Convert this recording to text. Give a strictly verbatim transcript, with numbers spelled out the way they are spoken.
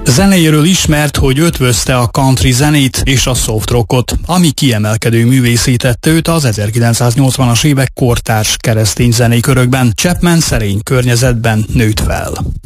Zenéjéről ismert, hogy ötvözte a country zenét és a soft rockot, ami kiemelkedő művészé tette őt az ezerkilencszáznyolcvanas évek kortárs keresztény zenei körökben. Chapman szerény környezetben nőtt fel.